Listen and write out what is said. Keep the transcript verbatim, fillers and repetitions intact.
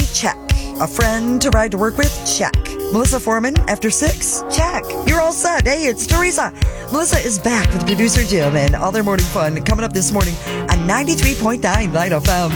Check. A friend to ride to work with? Check. Melissa Foreman, after six? Check. You're all set. Hey, it's Teresa. Melissa is back with producer Jim and all their morning fun coming up this morning on ninety-three point nine Light F M.